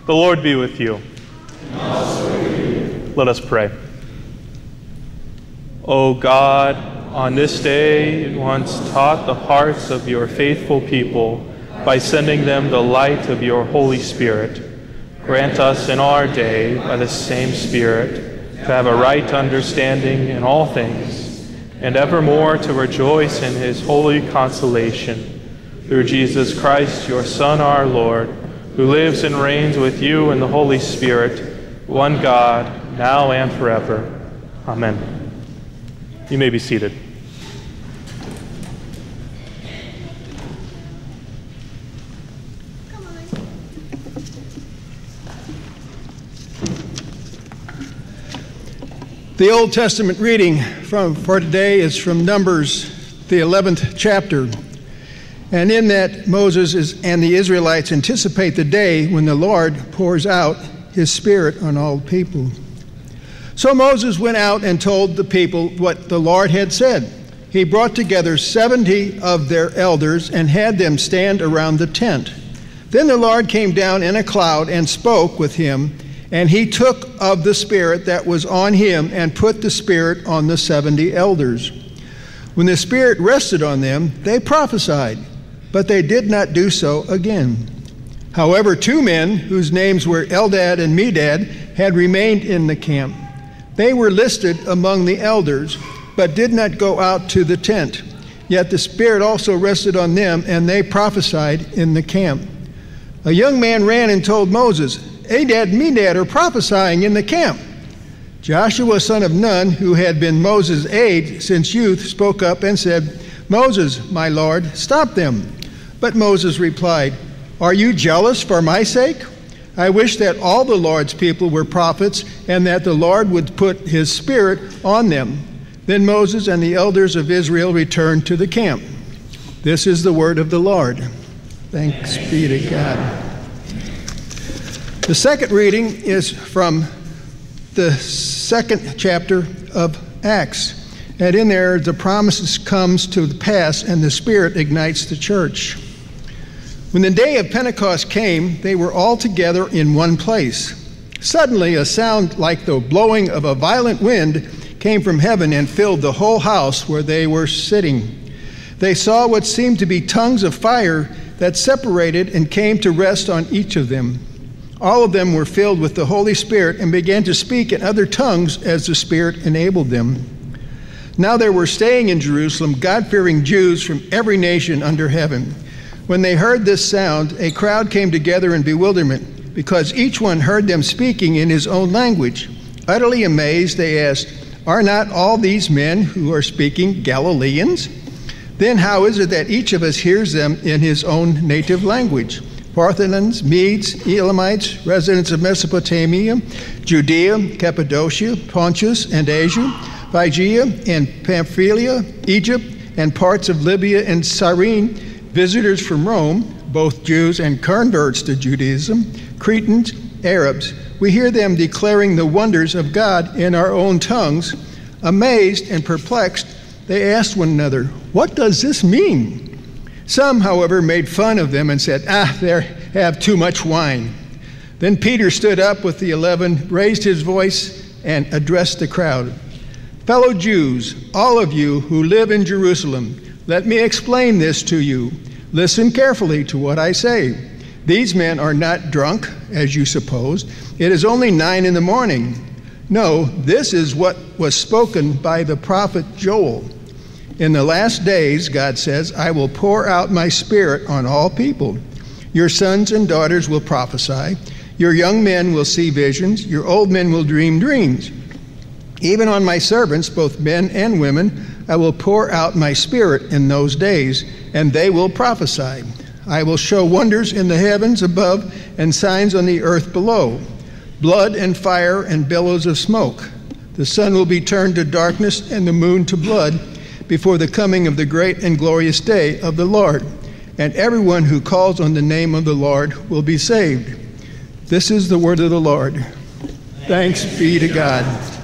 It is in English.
The Lord be with you. And also with you. Let us pray. O God, on this day you once taught the hearts of your faithful people by sending them the light of your Holy Spirit. Grant us in our day, by the same Spirit, to have a right understanding in all things, and evermore to rejoice in his holy consolation. Through Jesus Christ, your Son, our Lord, who lives and reigns with you in the Holy Spirit, one God, now and forever. Amen. You may be seated. The Old Testament reading for today is from Numbers, the 11th chapter. And in that, Moses and the Israelites anticipate the day when the Lord pours out his Spirit on all people. So Moses went out and told the people what the Lord had said. He brought together 70 of their elders and had them stand around the tent. Then the Lord came down in a cloud and spoke with him, and he took of the Spirit that was on him and put the Spirit on the 70 elders. When the Spirit rested on them, they prophesied, but they did not do so again. However, 2 men, whose names were Eldad and Medad, had remained in the camp. They were listed among the elders, but did not go out to the tent. Yet the Spirit also rested on them, and they prophesied in the camp. A young man ran and told Moses, Eldad and Medad are prophesying in the camp. Joshua, son of Nun, who had been Moses' aide since youth, spoke up and said, Moses, my Lord, stop them. But Moses replied, Are you jealous for my sake? I wish that all the Lord's people were prophets, and that the Lord would put his Spirit on them. Then Moses and the elders of Israel returned to the camp. This is the word of the Lord. Thanks be to God. The second reading is from the 2nd chapter of Acts. And in there, the promise comes to pass, and the Spirit ignites the church. When the day of Pentecost came, they were all together in one place. Suddenly, a sound like the blowing of a violent wind came from heaven and filled the whole house where they were sitting. They saw what seemed to be tongues of fire that separated and came to rest on each of them. All of them were filled with the Holy Spirit and began to speak in other tongues as the Spirit enabled them. Now there were staying in Jerusalem God-fearing Jews from every nation under heaven. When they heard this sound, a crowd came together in bewilderment, because each one heard them speaking in his own language. Utterly amazed, they asked, Are not all these men who are speaking Galileans? Then how is it that each of us hears them in his own native language? Parthians, Medes, Elamites, residents of Mesopotamia, Judea, Cappadocia, Pontus and Asia, Phrygia and Pamphylia, Egypt, and parts of Libya and Cyrene, visitors from Rome, both Jews and converts to Judaism, Cretans, Arabs. We hear them declaring the wonders of God in our own tongues. Amazed and perplexed, they asked one another, What does this mean? Some, however, made fun of them and said, They have too much wine. Then Peter stood up with the 11, raised his voice, and addressed the crowd. Fellow Jews, all of you who live in Jerusalem, let me explain this to you. Listen carefully to what I say. These men are not drunk, as you supposed. It is only 9 a.m. No, this is what was spoken by the prophet Joel. In the last days, God says, I will pour out my Spirit on all people. Your sons and daughters will prophesy. Your young men will see visions. Your old men will dream dreams. Even on my servants, both men and women, I will pour out my Spirit in those days, and they will prophesy. I will show wonders in the heavens above and signs on the earth below, blood and fire and billows of smoke. The sun will be turned to darkness and the moon to blood before the coming of the great and glorious day of the Lord. And everyone who calls on the name of the Lord will be saved. This is the word of the Lord. Thanks be to God.